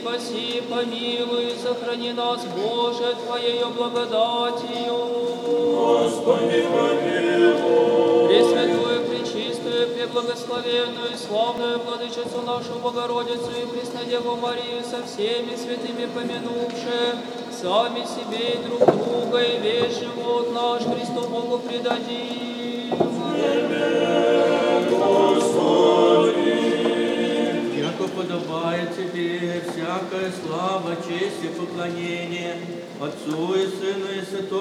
спаси, помилуй, сохрани нас, Боже, Твоею благодатью. Господи, помилуй. Пресвятую, пречистую, преблагословенную, славную Владычицу нашу Богородицу и Преснодеву Марию со всеми святыми помянувши, сами себе и друг друга, и весь живот наш Христу Богу предадим. Яко подобает Тебе всякая слава, честь и поклонение Отцу и Сыну и Святому